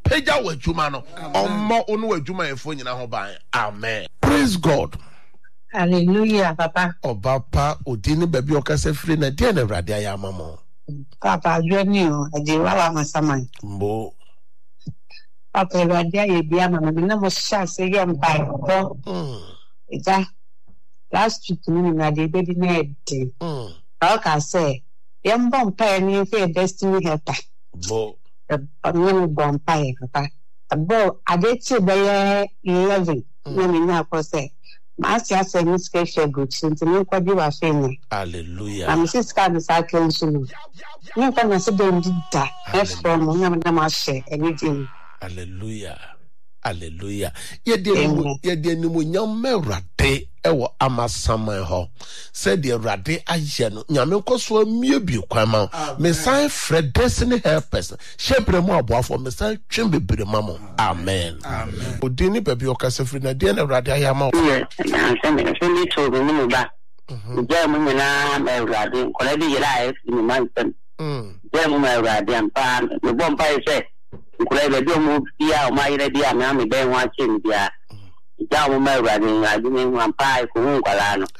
pagya w'adwuma no ɔmmɔ ono w'adwuma yɛfo nyina ho ban. Amen. Praise God. Hallelujah, Papa. Papa, odini baby okase free na dia na Awurade ayama mo. Papa, adwani o, ade wawa masaman. Mbo. Papa, Awurade aye bia mama me na mo sha se ye mpa ko. Ija. Last week ni na de be di na ede. Ka say, ye mbom pa ni fe destiny helper. Mbo. Ni mbom pa ye Papa. Abo ade ti be 11. Na me na ko say Master said, Miss Kesha Goods, and to make what you are saying. Hallelujah. I'm Mrs. Carnes, I can see you. You can sit down, did that. That's from Namaste, anything. Hallelujah. Hallelujah. Ye didn't rate ewo amasama ho. Said the rade ayeno. Nyamenko so miebi kwama. Mesan Fred destiny helpers. Shebre mo aboafo mesan twembe bere mamo. Amen. Amen. Odini baby okase free na dia na rade ayama. Na me to go no ba. Je mo nyina me rade. Kola bi yira ni man pen. Je mo me rade ampa. Me bom pa ise. Kola bi do mo bia o ma yira bia na me ben wa chen bia. Jamu mawrade ngajini mwampai kuungwala no.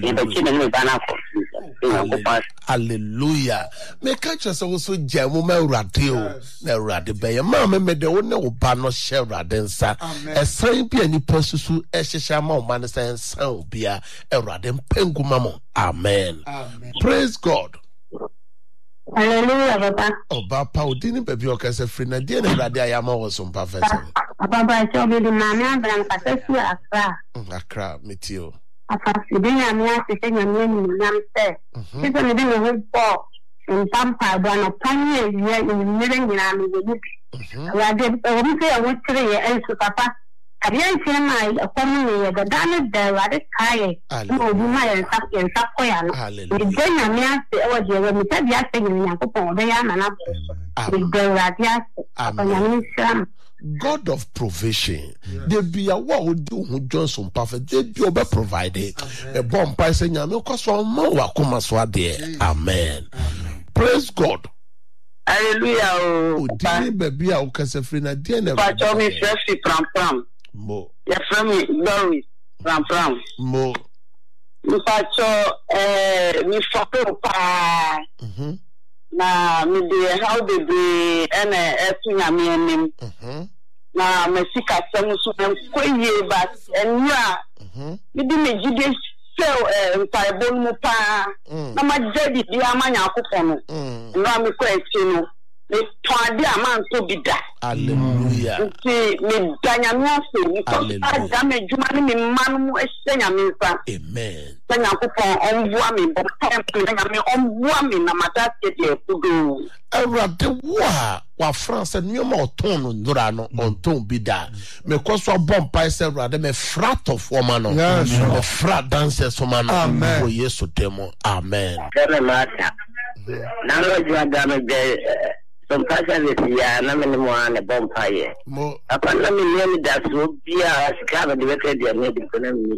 Hallelujah. Me catch us also jamu mawrade o. Mawrade be ma me de wona oba no sherade nsa. Esan bia ni pasusu ehhehya ma o man san san bia erade mpenguma mo. Amen. Praise God. Hallelujah, Papa. Papa, udini baby okase free na dia na rade ayama wo so mpa fese. Papa, so be the mama bran kasesi Accra. Accra, metio. Papa, sibinya mi asese nyame ni nyamse. Sisi mi de ho po. Mpampa do na panye ye ni nyina mi de bi. Rade o mi se o tire ye ensu Papa. Ariyan chema akomu ye da dane da rade kai. O bi ma ye sak koya no. Ni de nyame ase e wo je mi tabi ase ni yakopon be ya na na bo. Ni de rade ase. Papa nyame sham. God of provision. They be a what do who Johnson perfect. They be over provided. A bomb price and yam cost one more wakuma swade. Amen. Praise God. Hallelujah. Oh, dear baby, I will free na dear never. But you me freshly from. Mo. Yes, from me, Doris from. Mo. Me me photo pa. Na me de how they be esu nyame anim na me sika sem so enkoye ba enra me di me gide sell mpaibon mu pa na ma jadi bi amanya akofo no na me ko echi no me twade amanto bi da. Hallelujah. Me danya me aso ni ko ada me djuma ni me manu mu esenya me nsa. Amen. Senya akofo onbua me bo nya me onbua me na mataske de kudo. Awurade wa France nyoma oton no ndura no onton bi da. Me koso bomb price awurade me frat of woman no. Me frat dancers woman no. For Yesu demo. Amen. Na lo jwa da me be some person is ya na me mo an bomb fire. Mo apa na me ni da so bia sika de be de me de ko na me.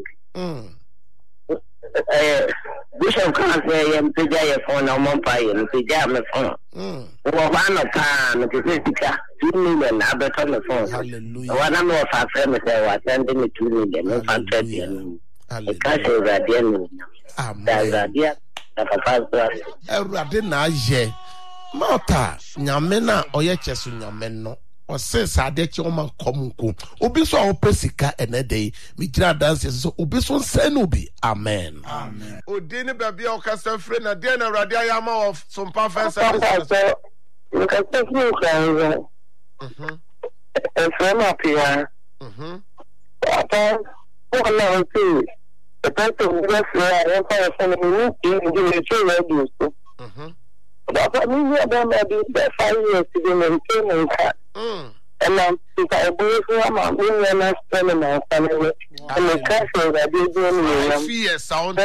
Bishop can say I'm pay phone or Mompire and pay my phone. Well, one of time, it is 2 million. I bet on the phone. Hallelujah. One of our friends was sending me 2 million. No fantasy. The cash is at the end. Amen. Erade na ye. Mata nyamena oye chesu nyameno. O se sade che o man komunku. Obi so opesika enede mi gira dance so obi so nsen obi. Amen. Amen. Odini baby o kasa free na de na Awurade ayama of some perfect service. You can take me down. And from up here. Papa, what I see. The person who was there, and the Papa, me about maybe 5 years to be maintaining that. And if I believe I'm a woman, I'm spending my family. And the castle that they do me. Yes, sound.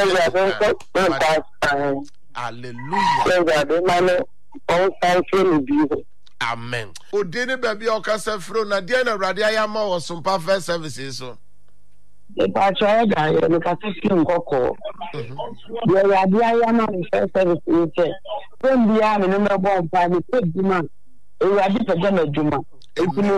Hallelujah. Amen. Odini baby o kasa fro na dia na Awurade ayama wo some perfect services so. The patron that you look at him cocoa. The idea man first service. When the army number 1 by the 5th month, a radical Juma.